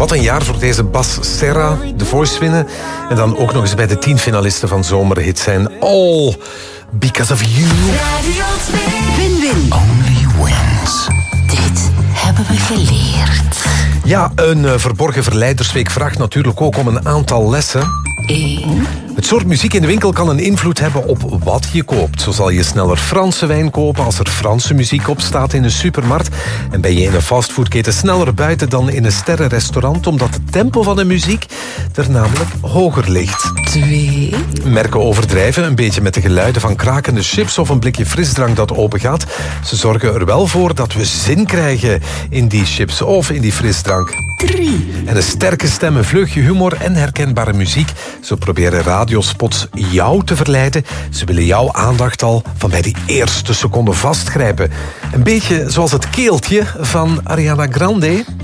Wat een jaar voor deze Bas Serra, The Voice winnen. En dan ook nog eens bij de 10 finalisten van Zomerhit zijn. All because of you. Win-win. Only wins. Dit hebben we geleerd. Ja, een verborgen verleidersweek vraagt natuurlijk ook om een aantal lessen. 1. Het soort muziek in de winkel kan een invloed hebben op wat je koopt. Zo zal je sneller Franse wijn kopen als er Franse muziek op staat in een supermarkt. En ben je in een fastfoodketen sneller buiten dan in een sterrenrestaurant, omdat het tempo van de muziek er namelijk hoger ligt. 2. Merken overdrijven een beetje met de geluiden van krakende chips of een blikje frisdrank dat opengaat. Ze zorgen er wel voor dat we zin krijgen in die chips of in die frisdrank. 3. En een sterke stem, een vleugje humor en herkenbare muziek. Zo proberen radiospots jou te verleiden. Ze willen jouw aandacht al van bij die eerste seconde vastgrijpen. Een beetje zoals het keeltje van Ariana Grande.